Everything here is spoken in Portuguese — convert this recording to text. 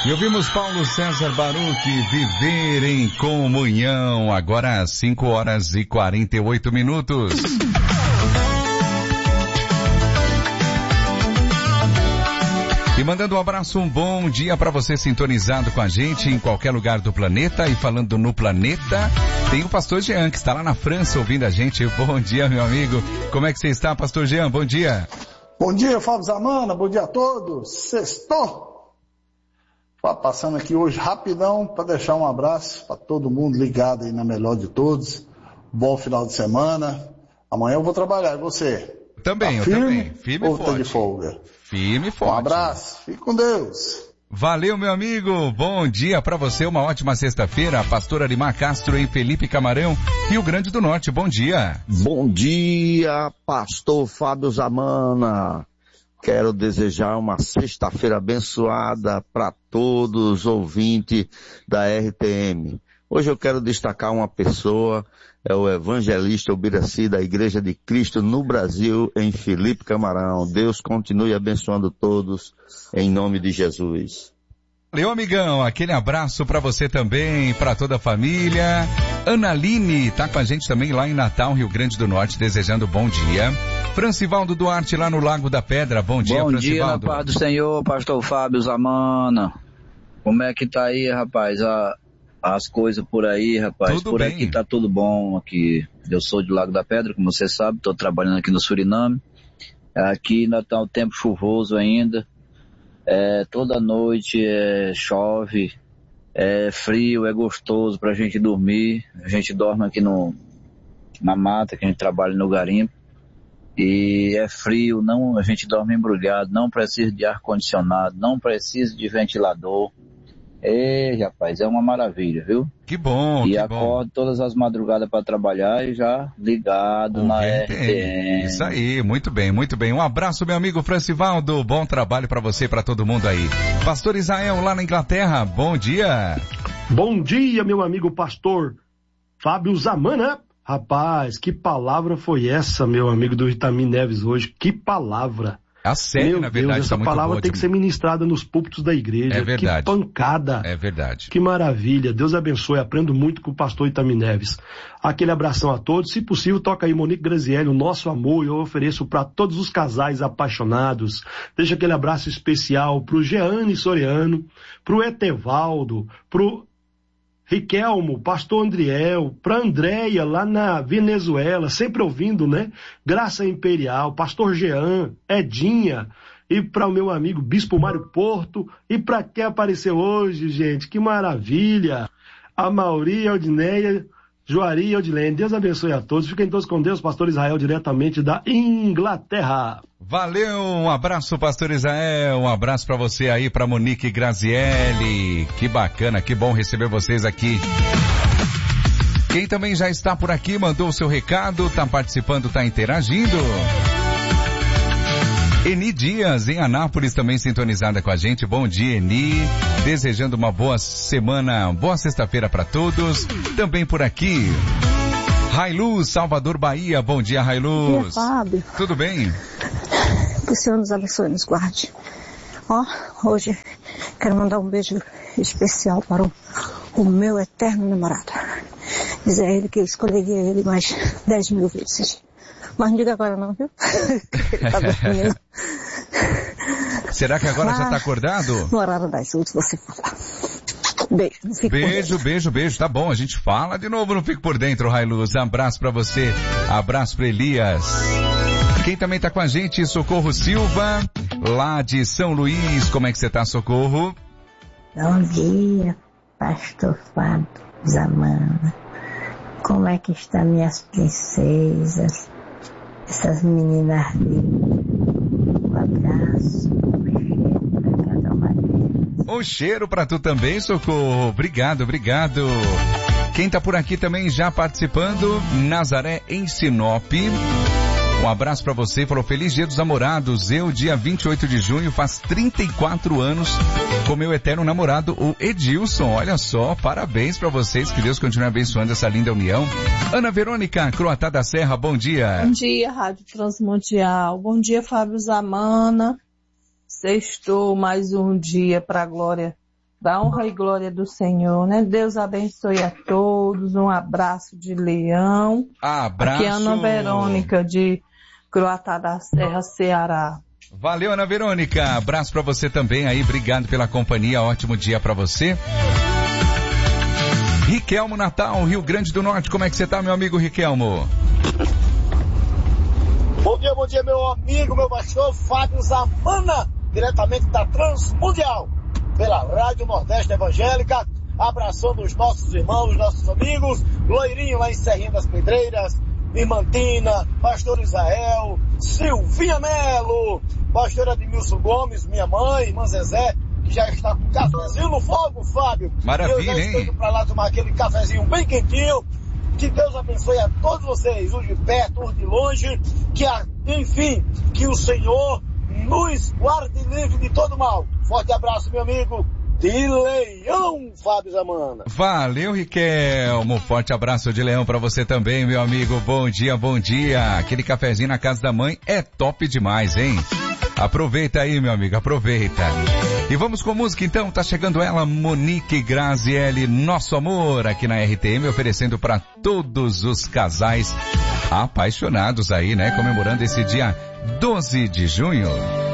E ouvimos Paulo César Baruch, Viver em Comunhão, agora às 5h48. E mandando um abraço, um bom dia para você sintonizado com a gente em qualquer lugar do planeta. E falando no planeta, tem o pastor Jean, que está lá na França ouvindo a gente. Bom dia, meu amigo. Como é que você está, pastor Jean? Bom dia. Bom dia, Fábio Zamana. Bom dia a todos. Sextou. Passando aqui hoje rapidão para deixar um abraço para todo mundo ligado aí na melhor de todos. Bom final de semana. Amanhã eu vou trabalhar. E você? Também, tá firme, eu também. Firme e forte. Tá de folga? Firme e forte. Um abraço. Fique com Deus. Valeu, meu amigo. Bom dia para você. Uma ótima sexta-feira. Pastor Arimar Castro em Felipe Camarão, Rio Grande do Norte. Bom dia. Bom dia, pastor Fábio Zamana. Quero desejar uma sexta-feira abençoada para todos os ouvintes da RTM. Hoje eu quero destacar uma pessoa, é o evangelista Ubiraci da Igreja de Cristo no Brasil, em Felipe Camarão. Deus continue abençoando todos, em nome de Jesus. Valeu, amigão. Aquele abraço para você também, para toda a família. Analine tá com a gente também lá em Natal, Rio Grande do Norte, desejando bom dia. Francivaldo Duarte lá no Lago da Pedra. Bom dia, Francivaldo. Bom dia, na paz do Senhor, pastor Fábio Zamana. Como é que tá aí, rapaz? As coisas por aí, rapaz. Tudo por bem. Aqui tá tudo bom. Aqui eu sou de Lago da Pedra, como você sabe, tô trabalhando aqui no Suriname. Aqui ainda tá um tempo chuvoso ainda. Toda noite chove, é frio, é gostoso pra gente dormir. A gente dorme aqui na mata, que a gente trabalha no garimpo. E é frio, a gente dorme embrulhado, não precisa de ar-condicionado, não precisa de ventilador. Rapaz, é uma maravilha, viu? Que bom, e que acordo bom. todas as madrugadas para trabalhar e já ligado na RTM. Isso aí, muito bem, muito bem. Um abraço, meu amigo Francivaldo. Bom trabalho para você e para todo mundo aí. Pastor Israel, lá na Inglaterra, bom dia. Bom dia, meu amigo pastor Fábio Zamana. Rapaz, que palavra foi essa, meu amigo do Itami Neves hoje? Que palavra! A série, meu na verdade, Deus, essa tá palavra muito boa, tem que ser ministrada nos púlpitos da igreja. É verdade. Que pancada. É verdade. Que maravilha. Deus abençoe. Aprendo muito com o pastor Itami Neves. Aquele abração a todos. Se possível, toca aí Monique Grazielli, o nosso amor eu ofereço para todos os casais apaixonados. Deixa aquele abraço especial pro Jeane Soriano, pro Etevaldo, pro Riquelmo, pastor Andriel, pra Andréia lá na Venezuela, sempre ouvindo, né? Graça Imperial, pastor Jean, Edinha, e para o meu amigo Bispo Mário Porto, e para quem apareceu hoje, gente, que maravilha! A Mauri, a Odneia, Joari e Odilene. Deus abençoe a todos. Fiquem todos com Deus, pastor Israel, diretamente da Inglaterra. Valeu, um abraço, pastor Israel, um abraço para você aí, para Monique Grazielli. Que bacana, que bom receber vocês aqui. Quem também já está por aqui, mandou o seu recado, está participando, está interagindo. Eni Dias, em Anápolis, também sintonizada com a gente. Bom dia, Eni. Desejando uma boa semana, boa sexta-feira para todos. Também por aqui, Railuz, Salvador, Bahia. Bom dia, Railuz. Bom dia, Fábio. Tudo bem? Que o Senhor nos abençoe e nos guarde. Hoje quero mandar um beijo especial para o meu eterno namorado. Dizer a ele que eu escolheria ele mais 10 mil vezes. Mas não diga agora não, viu? Ele tá dormindo. Será que agora já está acordado? No horário das 8 você fala. Beijo, não fique por dentro. Beijo. Tá bom, a gente fala de novo, não fique por dentro, Railuz. Abraço pra você, abraço pra Elias. Quem também tá com a gente, Socorro Silva, lá de São Luís. Como é que você tá, Socorro? Bom dia, pastor Fábio Zamana. Como é que estão minhas princesas? Essas meninas lindas. Um abraço, um cheiro pra tu também, Socorro. Obrigado. Quem tá por aqui também já participando, Nazaré em Sinop. Um abraço pra você, falou feliz dia dos namorados. Eu, dia 28 de junho, faz 34 anos com meu eterno namorado, o Edilson. Olha só, parabéns pra vocês, que Deus continue abençoando essa linda união. Ana Verônica, Croatá da Serra, bom dia. Bom dia, Rádio Transmundial. Bom dia, Fábio Zamana. Sextou mais um dia para a glória da honra e glória do Senhor, né? Deus abençoe a todos, um abraço de Leão. Abraço. Aqui é Ana Verônica de Croatá da Serra, Ceará. Valeu, Ana Verônica. Abraço pra você também aí, obrigado pela companhia, ótimo dia pra você. Riquelmo Natal, Rio Grande do Norte, como é que você tá, meu amigo Riquelmo? Bom dia, meu amigo, meu pastor Fábio Zamana, diretamente da Transmundial, pela Rádio Nordeste Evangélica, abraçando os nossos irmãos, nossos amigos, Loirinho lá em Serrinha das Pedreiras, Irmantina, pastor Israel, Silvinha Melo, pastor Admilson Gomes, minha mãe, irmã Zezé, que já está com um cafezinho no fogo, Fábio. Maravilha, eu já estou indo pra lá tomar aquele cafezinho bem quentinho. Que Deus abençoe a todos vocês, os de perto, os de longe, enfim, que o Senhor nos guarde livre de todo mal. Forte abraço, meu amigo, de Leão, Fábio Zamana. Valeu, Riquelmo, forte abraço de Leão pra você também, meu amigo, bom dia. Aquele cafezinho na casa da mãe é top demais, hein? Aproveita aí, meu amigo, aproveita. E vamos com música então, tá chegando ela, Monique Grazielli, Nosso Amor, aqui na RTM, oferecendo para todos os casais apaixonados aí, né, comemorando esse dia 12 de junho.